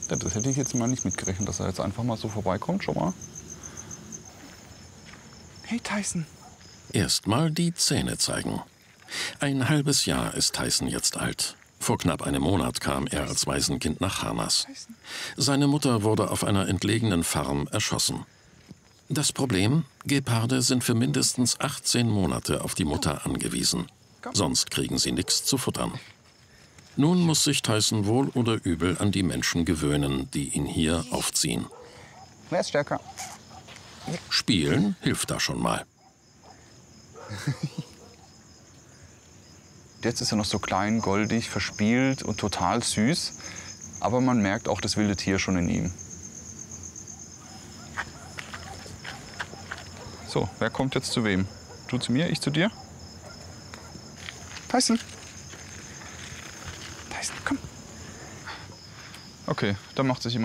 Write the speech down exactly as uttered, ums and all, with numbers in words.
Ja, das hätte ich jetzt mal nicht mitgerechnet, dass er jetzt einfach mal so vorbeikommt. Schau mal. Hey Tyson. Erstmal die Zähne zeigen. Ein halbes Jahr ist Tyson jetzt alt. Vor knapp einem Monat kam er als Waisenkind nach Harnas. Seine Mutter wurde auf einer entlegenen Farm erschossen. Das Problem? Geparde sind für mindestens achtzehn Monate auf die Mutter angewiesen. Sonst kriegen sie nichts zu futtern. Nun muss sich Tyson wohl oder übel an die Menschen gewöhnen, die ihn hier aufziehen. Wer ist stärker? Spielen hilft da schon mal. Jetzt ist er noch so klein, goldig, verspielt und total süß. Aber man merkt auch das wilde Tier schon in ihm. So, wer kommt jetzt zu wem? Du zu mir, ich zu dir? Tyson. Tyson, komm. Okay, dann macht sich jemand